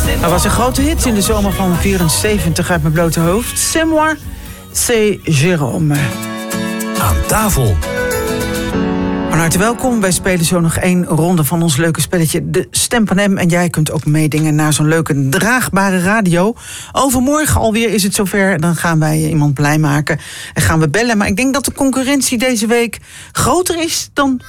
Dat was een grote hit in de zomer van 74 uit mijn blote hoofd. C'est moi, c'est Jérôme. Aan tafel. Van harte welkom. Wij spelen zo nog 1 ronde van ons leuke spelletje De Stem van Hem. En jij kunt ook meedingen naar zo'n leuke draagbare radio. Overmorgen alweer is het zover. Dan gaan wij iemand blij maken en gaan we bellen. Maar ik denk dat de concurrentie deze week groter is dan